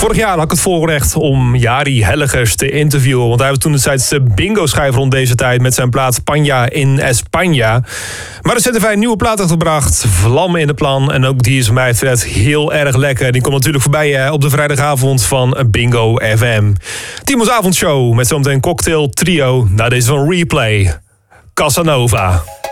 Vorig jaar had ik het voorrecht om Jari Hellegers te interviewen. Want hij was toen destijds de bingo-schijf rond deze tijd met zijn plaat Spanja in España. Maar recent heeft hij een nieuwe plaat uitgebracht, Vlammen in de Plan. En ook die is mij betreft heel erg lekker. Die komt natuurlijk voorbij op de vrijdagavond van Bingo FM. Timo's avondshow met zometeen een cocktail trio. Nou, deze van Replay, Casanova.